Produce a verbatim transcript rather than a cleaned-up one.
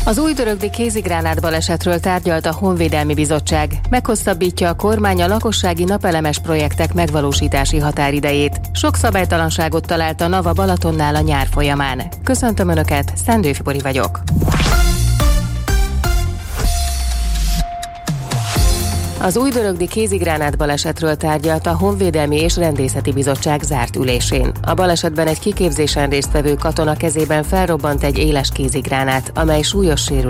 Az újdörögdi kézigránát balesetről tárgyalt a Honvédelmi Bizottság. Meghosszabbítja a kormány a lakossági napelemes projektek megvalósítási határidejét. Sok szabálytalanságot talált a Nava Balatonnál a nyár folyamán. Köszöntöm Önöket, Szendő Fibori vagyok. Az újdörögdi kézigránát balesetről tárgyalt a Honvédelmi és Rendészeti Bizottság zárt ülésén. A balesetben egy kiképzésen résztvevő katona kezében felrobbant egy éles kézigránát, amely súlyos sérülést